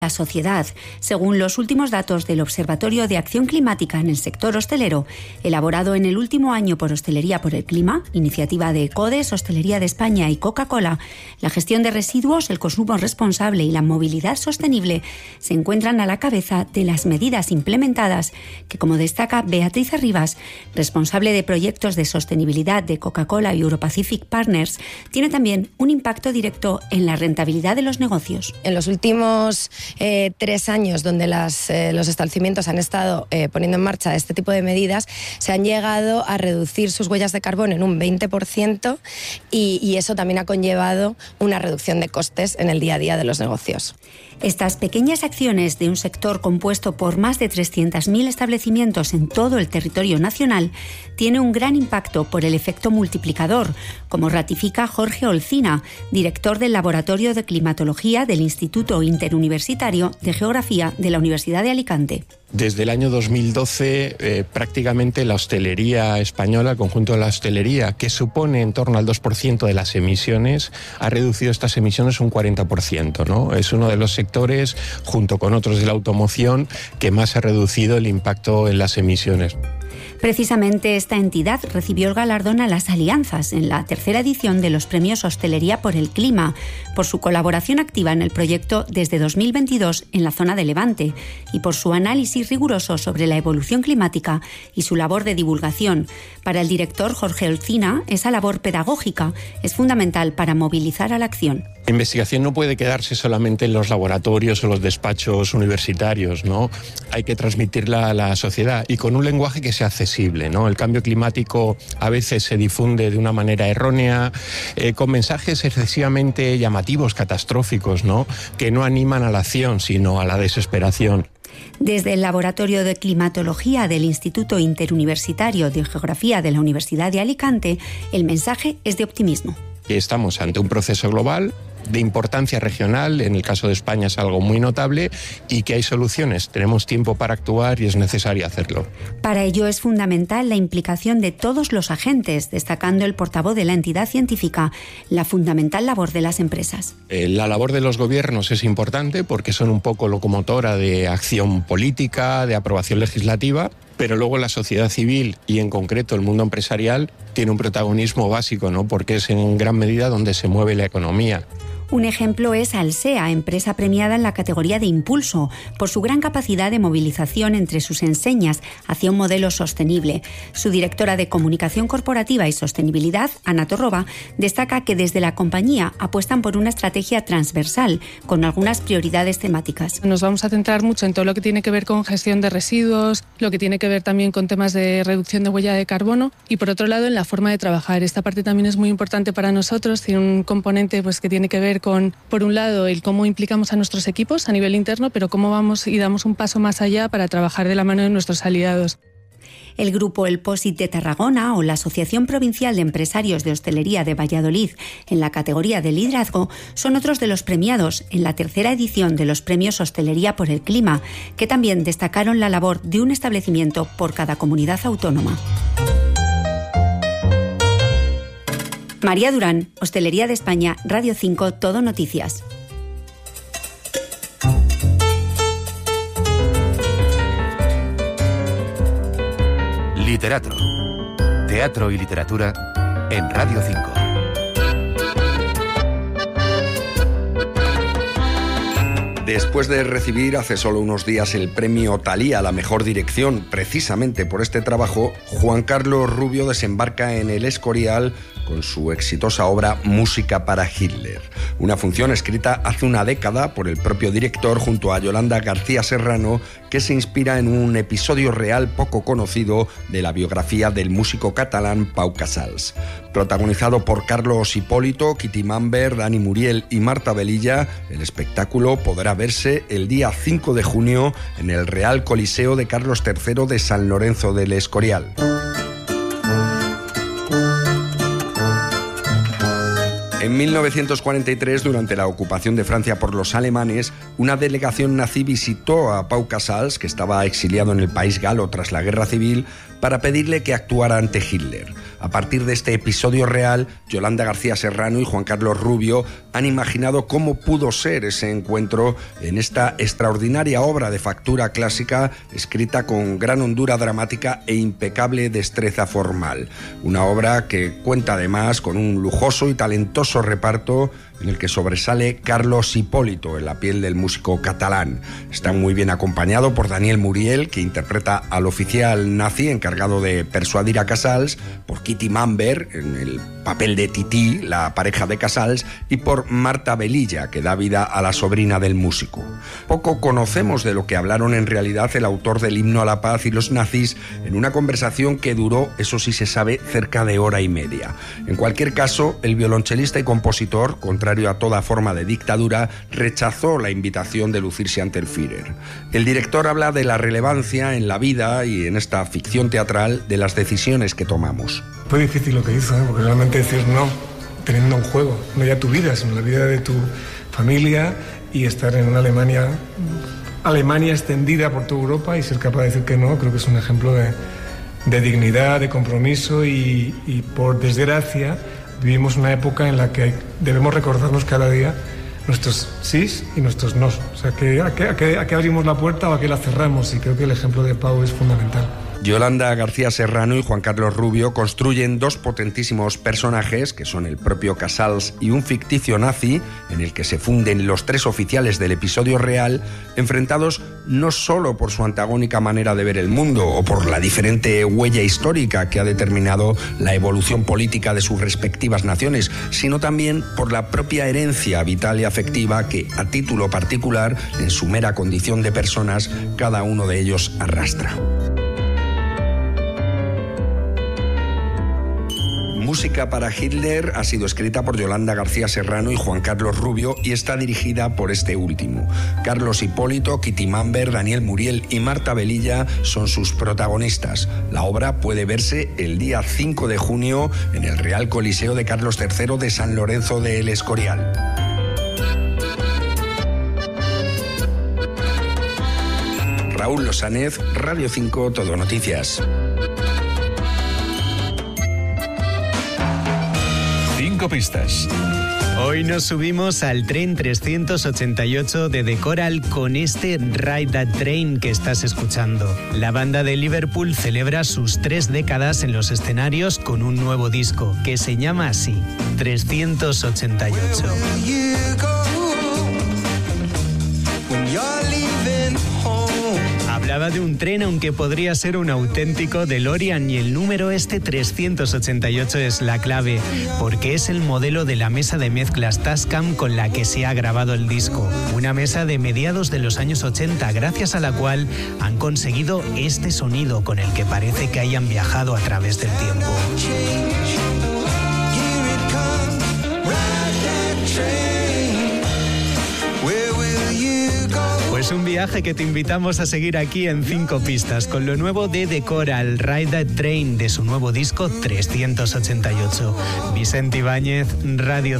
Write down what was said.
la sociedad. Según los últimos datos del Observatorio de Acción Climática en el sector hostelero, elaborado en el último año por Hostelería por el Clima, iniciativa de CODES, Hostelería de España y Coca-Cola, la gestión de residuos, el consumo responsable y la movilidad sostenible se encuentran a la cabeza de las medidas implementadas que, como destaca Beatriz Arribas, responsable de proyectos de sostenibilidad de Coca-Cola y Europacific Partners, tiene también un impacto directo en la rentabilidad de los negocios. En los últimos 3 años, donde los establecimientos han estado poniendo en marcha este tipo de medidas, se han llegado a reducir sus huellas de carbono en un 20% y eso también ha conllevado una reducción de costes en el día a día de los negocios. Estas pequeñas acciones de un sector compuesto por más de 300.000 establecimientos en todo el territorio nacional tiene un gran impacto por el efecto multiplicador, como ratifica Jorge Olcina, director del Laboratorio de Climatología del Instituto Interuniversitario de Geografía de la Universidad de Alicante. Desde el año 2012, prácticamente la hostelería española, el conjunto de la hostelería, que supone en torno al 2% de las emisiones, ha reducido estas emisiones un 40%, ¿no? Es uno de los sectores, junto con otros de la automoción, que más ha reducido el impacto en las emisiones. Precisamente esta entidad recibió el galardón a las alianzas en la 3ª edición de los Premios Hostelería por el Clima, por su colaboración activa en el proyecto desde 2022 en la zona de Levante y por su análisis riguroso sobre la evolución climática y su labor de divulgación. Para el director Jorge Olcina, esa labor pedagógica es fundamental para movilizar a la acción. La investigación no puede quedarse solamente en los laboratorios o los despachos universitarios, ¿no? Hay que transmitirla a la sociedad y con un lenguaje que sea accesible, ¿no? El cambio climático a veces se difunde de una manera errónea, con mensajes excesivamente llamativos, catastróficos, ¿no? Que no animan a la acción, sino a la desesperación. Desde el Laboratorio de Climatología del Instituto Interuniversitario de Geografía de la Universidad de Alicante, el mensaje es de optimismo. Estamos ante un proceso global de importancia regional, en el caso de España es algo muy notable, y que hay soluciones. Tenemos tiempo para actuar y es necesario hacerlo. Para ello es fundamental la implicación de todos los agentes, destacando el portavoz de la entidad científica, la fundamental labor de las empresas. La labor de los gobiernos es importante porque son un poco locomotora de acción política, de aprobación legislativa, pero luego la sociedad civil y en concreto el mundo empresarial tiene un protagonismo básico, ¿no? Porque es en gran medida donde se mueve la economía. Un ejemplo es Alsea, empresa premiada en la categoría de impulso, por su gran capacidad de movilización entre sus enseñas hacia un modelo sostenible. Su directora de Comunicación Corporativa y Sostenibilidad, Ana Torroba, destaca que desde la compañía apuestan por una estrategia transversal, con algunas prioridades temáticas. Nos vamos a centrar mucho en todo lo que tiene que ver con gestión de residuos, lo que tiene que ver también con temas de reducción de huella de carbono y, por otro lado, en la forma de trabajar. Esta parte también es muy importante para nosotros, tiene un componente que tiene que ver con, por un lado, el cómo implicamos a nuestros equipos a nivel interno, pero cómo vamos y damos un paso más allá para trabajar de la mano de nuestros aliados. El grupo El POSIT de Tarragona o la Asociación Provincial de Empresarios de Hostelería de Valladolid en la categoría de liderazgo son otros de los premiados en la 3ª edición de los Premios Hostelería por el Clima, que también destacaron la labor de un establecimiento por cada comunidad autónoma. María Durán, Hostelería de España, Radio 5, Todo Noticias. Literatro. Teatro y literatura en Radio 5. Después de recibir hace solo unos días el premio Thalía a la mejor dirección, precisamente por este trabajo, Juan Carlos Rubio desembarca en El Escorial con su exitosa obra Música para Hitler, una función escrita hace una década por el propio director junto a Yolanda García Serrano, que se inspira en un episodio real poco conocido de la biografía del músico catalán Pau Casals. Protagonizado por Carlos Hipólito, Kitty Mamber, Dani Muriel y Marta Velilla, el espectáculo podrá verse el día 5 de junio en el Real Coliseo de Carlos III de San Lorenzo del Escorial. En 1943, durante la ocupación de Francia por los alemanes, una delegación nazi visitó a Pau Casals, que estaba exiliado en el país galo tras la Guerra Civil, para pedirle que actuara ante Hitler. A partir de este episodio real, Yolanda García Serrano y Juan Carlos Rubio han imaginado cómo pudo ser ese encuentro en esta extraordinaria obra de factura clásica, escrita con gran hondura dramática e impecable destreza formal. Una obra que cuenta además con un lujoso y talentoso reparto en el que sobresale Carlos Hipólito en la piel del músico catalán. Está muy bien acompañado por Daniel Muriel, que interpreta al oficial nazi encargado de persuadir a Casals, por Kitty Mamber en el papel de Tití, la pareja de Casals, y por Marta Velilla, que da vida a la sobrina del músico. Poco conocemos de lo que hablaron en realidad el autor del Himno a la Paz y los nazis en una conversación que duró, eso sí se sabe, cerca de hora y media. En cualquier caso, el violonchelista y compositor, contrario a toda forma de dictadura, rechazó la invitación de lucirse ante el Führer. El director habla de la relevancia en la vida y en esta ficción teatral de las decisiones que tomamos. Fue difícil lo que hizo, porque realmente decir no, teniendo un juego, no ya tu vida, sino la vida de tu familia, y estar en una Alemania extendida por toda Europa y ser capaz de decir que no, creo que es un ejemplo de dignidad, de compromiso y por desgracia vivimos una época en la que debemos recordarnos cada día nuestros sís y nuestros nos. O sea, ¿a qué abrimos la puerta o a qué la cerramos? Y creo que el ejemplo de Pau es fundamental. Yolanda García Serrano y Juan Carlos Rubio construyen dos potentísimos personajes, que son el propio Casals y un ficticio nazi, en el que se funden los tres oficiales del episodio real, enfrentados no solo por su antagónica manera de ver el mundo o por la diferente huella histórica que ha determinado la evolución política de sus respectivas naciones, sino también por la propia herencia vital y afectiva que, a título particular, en su mera condición de personas, cada uno de ellos arrastra. Música para Hitler ha sido escrita por Yolanda García Serrano y Juan Carlos Rubio y está dirigida por este último. Carlos Hipólito, Kitty Mamber, Daniel Muriel y Marta Velilla son sus protagonistas. La obra puede verse el día 5 de junio en el Real Coliseo de Carlos III de San Lorenzo de El Escorial. Raúl Losánez, Radio 5, Todo Noticias. 5 pistas. Hoy nos subimos al tren 388 de The Coral con este Ride That Train que estás escuchando. La banda de Liverpool celebra sus 3 décadas en los escenarios con un nuevo disco que se llama así, 388. Hablaba de un tren, aunque podría ser un auténtico DeLorean, y el número 388 es la clave, porque es el modelo de la mesa de mezclas Tascam con la que se ha grabado el disco. Una mesa de mediados de los años 80, gracias a la cual han conseguido este sonido con el que parece que hayan viajado a través del tiempo. Es un viaje que te invitamos a seguir aquí en 5 pistas con lo nuevo de The Coral, Ride That Train, de su nuevo disco 388. Vicente Ibáñez, Radio